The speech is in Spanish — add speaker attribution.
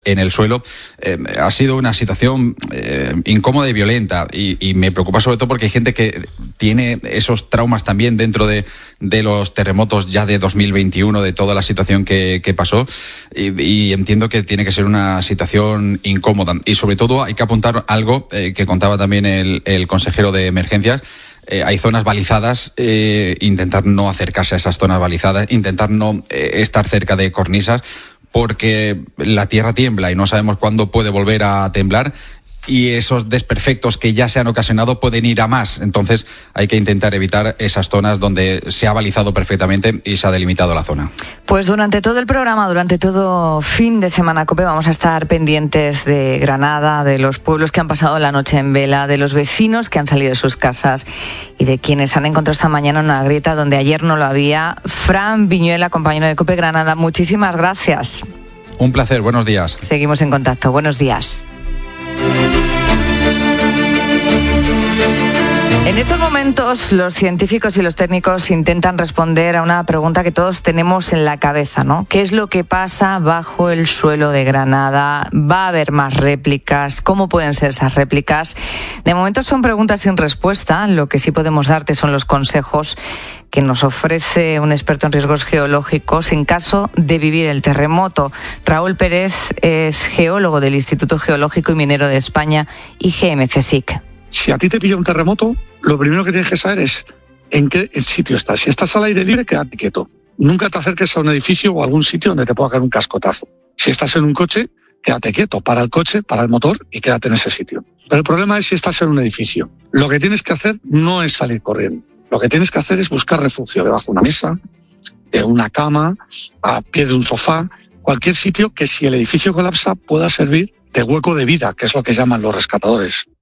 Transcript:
Speaker 1: en el suelo. Ha sido una situación incómoda y violenta y me preocupa sobre todo porque hay gente que tiene esos traumas también dentro de los terremotos ya de 2021, de toda la situación que pasó y entiendo que tiene que ser una situación incómoda y sobre todo hay que apuntar algo que contaba también el consejero de emergencias. Hay zonas balizadas, intentar no acercarse a esas zonas balizadas, intentar no estar cerca de cornisas, porque la tierra tiembla y no sabemos cuándo puede volver a temblar y esos desperfectos que ya se han ocasionado pueden ir a más. Entonces hay que intentar evitar esas zonas donde se ha balizado perfectamente y se ha delimitado la zona.
Speaker 2: Pues durante todo el programa, durante todo fin de semana COPE, vamos a estar pendientes de Granada, de los pueblos que han pasado la noche en vela, de los vecinos que han salido de sus casas y de quienes han encontrado esta mañana una grieta donde ayer no lo había. Fran Viñuela, compañero de COPE Granada, muchísimas gracias.
Speaker 1: Un placer, buenos días.
Speaker 2: Seguimos en contacto, buenos días. En estos momentos los científicos y los técnicos intentan responder a una pregunta que todos tenemos en la cabeza, ¿no? ¿Qué es lo que pasa bajo el suelo de Granada? ¿Va a haber más réplicas? ¿Cómo pueden ser esas réplicas? De momento son preguntas sin respuesta. Lo que sí podemos darte son los consejos que nos ofrece un experto en riesgos geológicos en caso de vivir el terremoto. Raúl Pérez es geólogo del Instituto Geológico y Minero de España y GMCSIC.
Speaker 3: Si a ti te pilla un terremoto, lo primero que tienes que saber es en qué sitio estás. Si estás al aire libre, quédate quieto. Nunca te acerques a un edificio o a algún sitio donde te pueda caer un cascotazo. Si estás en un coche, quédate quieto. Para el coche, para el motor y quédate en ese sitio. Pero el problema es si estás en un edificio. Lo que tienes que hacer no es salir corriendo. Lo que tienes que hacer es buscar refugio debajo de una mesa, de una cama, a pie de un sofá, cualquier sitio que si el edificio colapsa pueda servir de hueco de vida, que es lo que llaman los rescatadores.